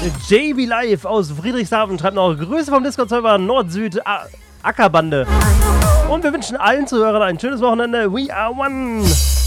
JB Live aus Friedrichshafen schreibt noch Grüße vom Discord-Server Nord-Süd Ackerbande. Und wir wünschen allen Zuhörern ein schönes Wochenende. We are one.